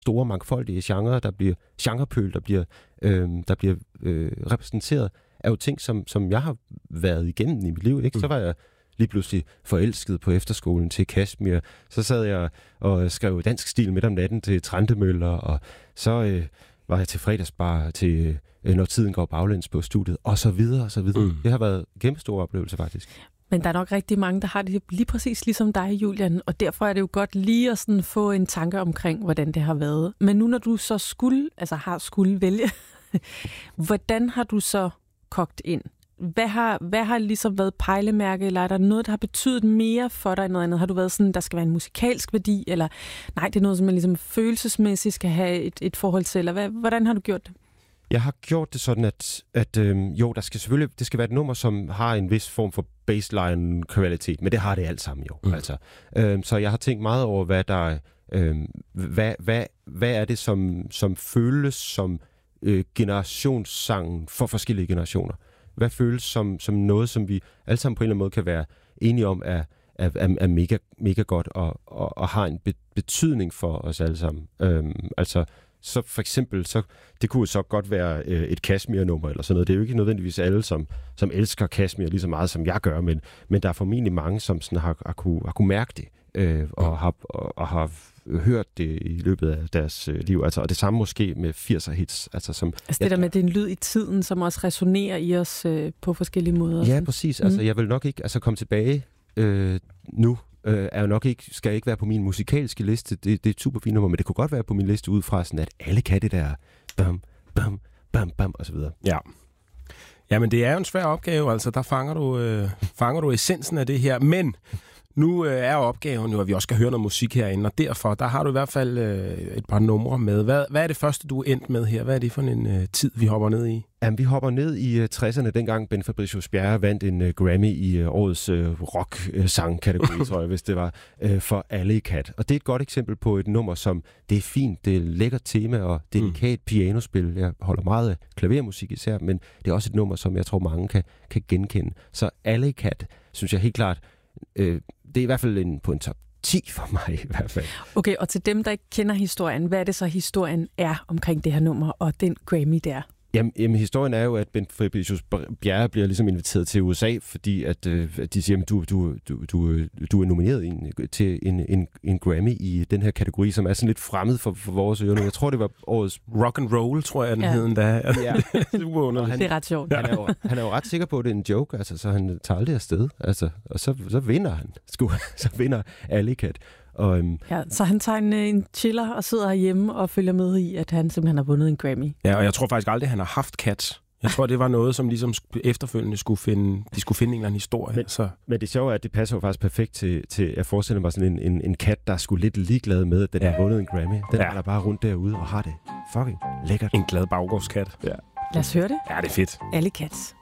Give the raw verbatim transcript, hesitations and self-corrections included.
store, mangfoldige genrer, der bliver genrepøl, der bliver, øh, der bliver øh, repræsenteret, er jo ting, som, som jeg har været igennem i mit liv. Ikke? Så var jeg lige pludselig forelsket på efterskolen til Kashmir. Så sad jeg og skrev dansk stil midt om natten til Trentemøller, og så øh, var jeg til fredagsbar til øh, Når tiden går baglæns på studiet, og så videre, og så videre. Mm. Det har været en kæmpe stor oplevelse, faktisk. Men der er nok rigtig mange, der har det lige præcis ligesom dig, Julian, og derfor er det jo godt lige at sådan få en tanke omkring, hvordan det har været. Men nu når du så skulle, altså har skulle vælge, hvordan har du så kogt ind? Hvad har, hvad har ligesom været pejlemærke, eller er der noget, der har betydet mere for dig end noget andet? Har du været sådan, der skal være en musikalsk værdi, eller nej, det er noget, som man ligesom følelsesmæssigt skal have et, et forhold til, eller hvad, hvordan har du gjort det? Jeg har gjort det sådan, at, at øhm, jo, der skal selvfølgelig, det skal være et nummer, som har en vis form for baseline-kvalitet, men det har det alt sammen jo. Mm. Altså. Øhm, så jeg har tænkt meget over, hvad der øhm, hvad, hvad, hvad er det, som, som føles som øh, generationssangen for forskellige generationer? Hvad føles som, som noget, som vi alle sammen på en eller anden måde kan være enige om, er, er, er, er mega, mega godt og, og, og har en be, betydning for os alle sammen? Øhm, altså, så for eksempel, så, det kunne så godt være øh, et Kashmir-nummer eller sådan noget. Det er jo ikke nødvendigvis alle, som, som elsker Kashmir lige så meget, som jeg gør, men, men der er formentlig mange, som sådan har, har, kunne, har kunne mærke det øh, og, har, og, og har hørt det i løbet af deres øh, liv. Altså, og det samme måske med firser hits. Altså, som, altså det jeg, der med, det er en lyd i tiden, som også resonerer i os øh, på forskellige måder. Ja, præcis. Mm. Altså, jeg vil nok ikke altså, komme tilbage øh, nu. Øh, er jo nok ikke, skal ikke være på min musikalske liste. Det, det er et super fint nummer, men det kunne godt være på min liste ud fra sådan, at alle kan det der bam, bam, bam, bam, og så videre. Ja. Jamen, det er jo en svær opgave, altså der fanger du, øh, fanger du essensen af det her, men nu øh, er opgaven jo, at vi også skal høre noget musik herinde, og derfor, der har du i hvert fald øh, et par numre med. Hvad, hvad er det første, du er endt med her? Hvad er det for en øh, tid, vi hopper ned i? Jamen, vi hopper ned i uh, tresserne, dengang Ben Fabricius Bjerre vandt en uh, Grammy i uh, årets uh, rock-sang-kategori, tror jeg, hvis det var, uh, for Alley Cat. Og det er et godt eksempel på et nummer, som det er fint, det er lækkert tema og delikat mm. pianospil. Jeg holder meget af klavermusik især, men det er også et nummer, som jeg tror, mange kan, kan genkende. Så Alley Cat, synes jeg helt klart, øh, det er i hvert fald en, på en top ti for mig i hvert fald. Okay, og til dem, der ikke kender historien, hvad er det så, historien er omkring det her nummer og den Grammy der? Jamen, jamen, historien er jo, at Ben Fabricius Bjerre bliver ligesom inviteret til U S A, fordi at, øh, at de siger, at du, du, du, du, du er nomineret en, til en, en, en Grammy i den her kategori, som er sådan lidt fremmed for, for vores ører. Jeg tror, det var årets rock and roll, tror jeg, den ja. hed endda. Ja. han, det er ret sjovt. Han er, jo, han er jo ret sikker på, at det er en joke, altså, så han tager aldrig afsted. Altså, og så, så vinder han. Sku, så vinder Alley Cat. Og, øhm, ja, så han tager en, en chiller og sidder herhjemme og følger med i, at han simpelthen har vundet en Grammy. Ja, og jeg tror faktisk aldrig, han har haft kat. Jeg tror, det var noget, som ligesom efterfølgende skulle finde, de skulle finde en eller anden historie. Men, så. men det sjove er, at det passer jo faktisk perfekt til, til jeg forestiller mig sådan en, en, en kat, der er sgu lidt ligeglad med, at den ja. har vundet en Grammy. Den ja. er bare rundt derude og har det fucking lækkert. En glad baggårdskat. Ja. Lad os høre det. Ja, det er fedt. Alley Cats.